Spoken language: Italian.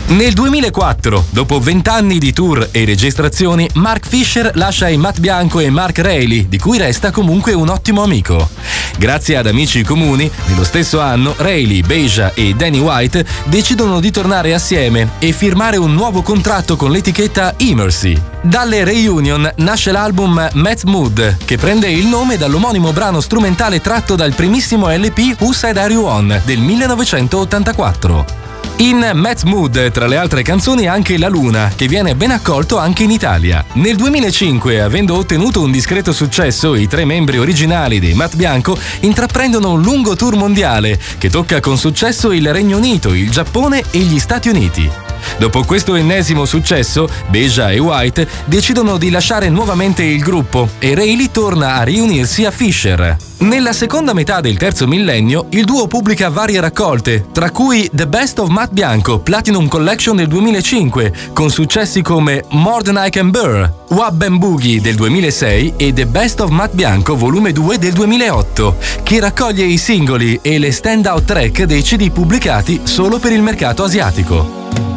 Nel 2004, dopo 20 anni di tour e registrazioni, Mark Fisher lascia i Matt Bianco e Mark Reilly, di cui resta comunque un ottimo amico. Grazie ad amici comuni, nello stesso anno Reilly, Beja e Danny White decidono di tornare assieme e firmare un nuovo contratto con l'etichetta Emercy. Dalle reunion nasce l'album Matt's Mood, che prende il nome dall'omonimo brano strumentale tratto dal primissimo LP Whose Side Are You On del 1984. In Matt's Mood, tra le altre canzoni, anche La Luna, che viene ben accolto anche in Italia. Nel 2005, avendo ottenuto un discreto successo, i 3 membri originali dei Matt Bianco intraprendono un lungo tour mondiale che tocca con successo il Regno Unito, il Giappone e gli Stati Uniti. Dopo questo ennesimo successo, Beja e White decidono di lasciare nuovamente il gruppo e Reilly torna a riunirsi a Fisher. Nella seconda metà del terzo millennio, il duo pubblica varie raccolte, tra cui The Best of Matt Bianco, Platinum Collection del 2005, con successi come More Than I Can Bear, Wab and Boogie del 2006 e The Best of Matt Bianco volume 2 del 2008, che raccoglie i singoli e le stand-out track dei CD pubblicati solo per il mercato asiatico.